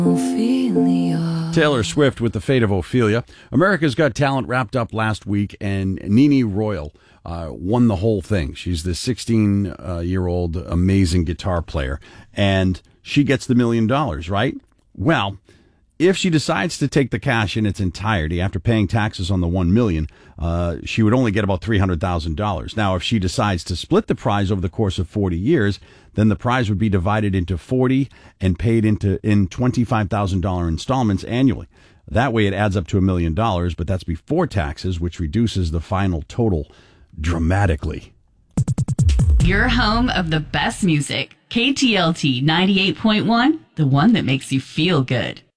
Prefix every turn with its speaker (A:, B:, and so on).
A: Ophelia.
B: Taylor Swift with The Fate of Ophelia. America's Got Talent wrapped up last week, and Nene Royal won the whole thing. She's the 16-year-old amazing guitar player, and she gets the $1 million, right? Well, if she decides to take the cash in its entirety after paying taxes on the $1 million, she would only get about $300,000. Now, if she decides to split the prize over the course of 40 years, then the prize would be divided into 40 and paid in $25,000 installments annually. That way, it adds up to $1 million, but that's before taxes, which reduces the final total dramatically.
C: Your home of the best music. KTLT 98.1, the one that makes you feel good.